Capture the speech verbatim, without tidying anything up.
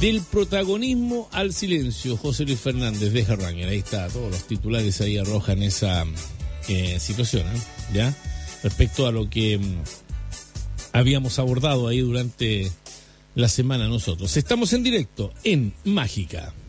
Del protagonismo al silencio, José Luis Fernández de Herranger. Ahí está, todos los titulares ahí arrojan esa eh, situación, ¿eh? ¿Ya? Respecto a lo que mm, habíamos abordado ahí durante la semana nosotros. Estamos en directo en Mágica.